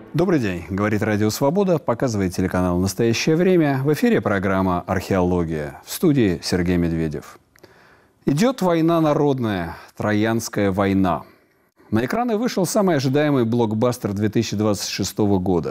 Добрый день, говорит Радио Свобода, показывает телеканал «Настоящее время». В эфире программа «Археология». В студии Сергей Медведев. Идет война народная, Троянская война. На экраны вышел самый ожидаемый блокбастер 2026 года.